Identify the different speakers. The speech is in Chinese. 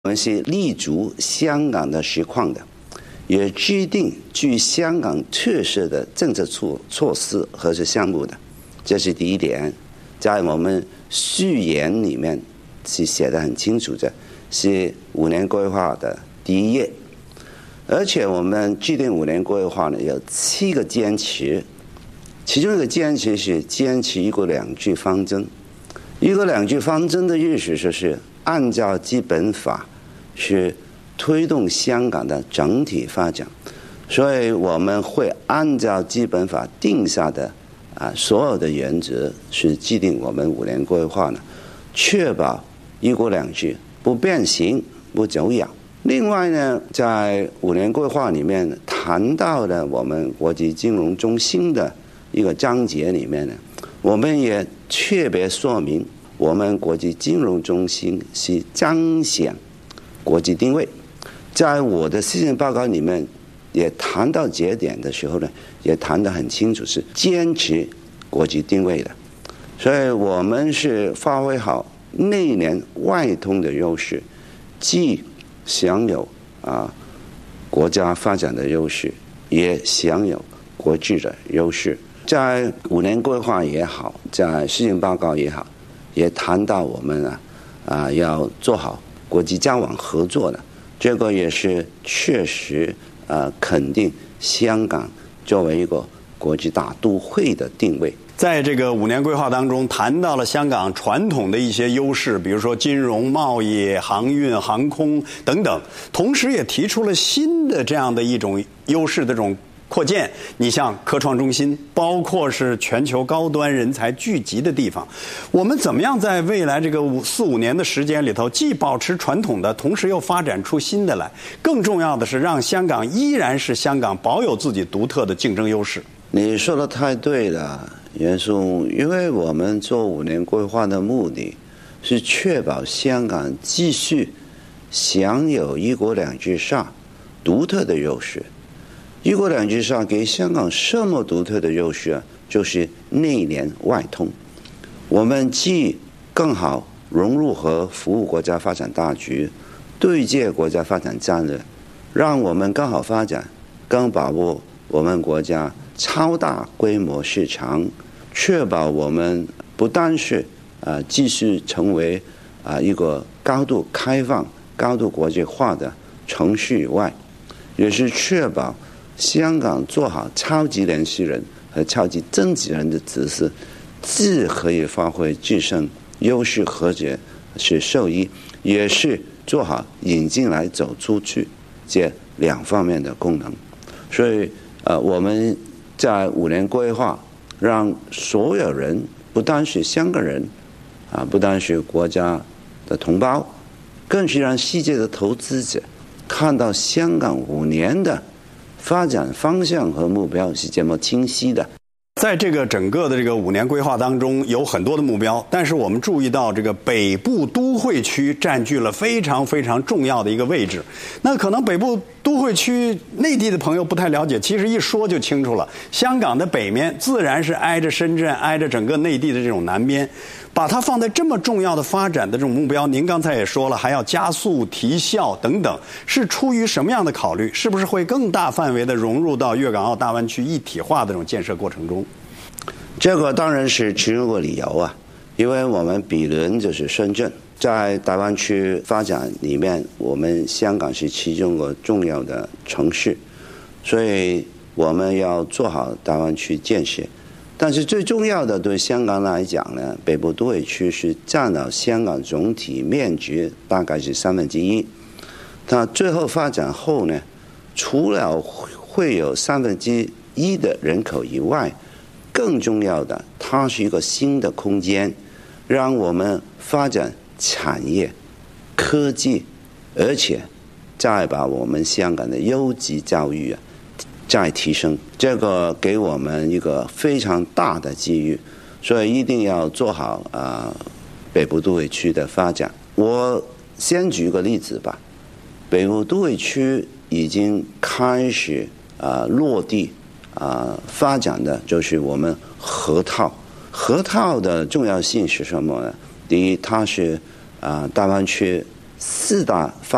Speaker 1: 我们是立足香港的实况的，也制定具香港特色的政策措施和项目的，这是第一点。在我们序言里面是写得很清楚的，是5年规划的第一页。而且我们制定5年规划呢，有7个坚持，其中一个坚持是坚持一国两制方针。一国两制方针的意思就是按照基本法是推动香港的整体发展，所以我们会按照基本法定下的所有的原则，是制定我们5年规划呢，确保一国两制不变形、不走样。另外呢，在5年规划里面谈到了我们国际金融中心的一个章节里面呢，我们也特别说明，我们国际金融中心是彰显国际定位。在我的施政报告里面也谈到这点的时候呢，也谈得很清楚，是坚持国际定位的。所以我们是发挥好内联外通的优势，既享有国家发展的优势，也享有国际的优势。在5年规划也好，在施政报告也好，也谈到我们要做好国际交往合作的，这个也是确实肯定香港作为一个国际大都会的定位。
Speaker 2: 在这个5年规划当中，谈到了香港传统的一些优势，比如说金融、贸易、航运、航空等等，同时也提出了新的这样的一种优势的这种扩建。你像科创中心，包括是全球高端人才聚集的地方，我们怎么样在未来这个4-5年的时间里头，既保持传统的，同时又发展出新的来？更重要的是，让香港依然是香港，保有自己独特的竞争优势。
Speaker 1: 你说的太对了，袁松，因为我们做5年规划的目的是确保香港继续享有一国两制上独特的优势。一国两制上给香港什么独特的优势就是内联外通。我们既更好融入和服务国家发展大局，对接国家发展战略，让我们更好发展，更把握我们国家超大规模市场，确保我们不单是继续成为一个高度开放、高度国际化的城市以外，也是确保香港做好超级联系人和超级增值人的角色，既可以发挥自身优势和解是受益，也是做好引进来走出去这2方面的功能。所以我们在5年规划，让所有人，不单是香港人不单是国家的同胞，更是让世界的投资者看到香港5年的发展方向和目标是这么清晰的。
Speaker 2: 在这个整个的这个5年规划当中，有很多的目标，但是我们注意到这个北部都会区占据了非常非常重要的一个位置。那可能北部都会区内地的朋友不太了解，其实一说就清楚了。香港的北面自然是挨着深圳，挨着整个内地的这种南边，把它放在这么重要的发展的这种目标，您刚才也说了，还要加速提效等等，是出于什么样的考虑？是不是会更大范围的融入到粤港澳大湾区一体化的这种建设过程中？
Speaker 1: 这个当然是其中一个理由因为我们比邻就是深圳，在大湾区发展里面，我们香港是其中一个重要的城市，所以我们要做好大湾区建设。但是最重要的，对香港来讲呢，北部都会区是占到香港总体面积大概是1/3。它最后发展后呢，除了会有1/3的人口以外，更重要的，它是一个新的空间，让我们发展产业、科技，而且再把我们香港的优质教育再提升，这个给我们一个非常大的机遇，所以一定要做好北部都会区的发展。我先举个例子吧，北部都会区已经开始落地发展的就是我们河套。河套的重要性是什么呢？第一，它是大湾区4大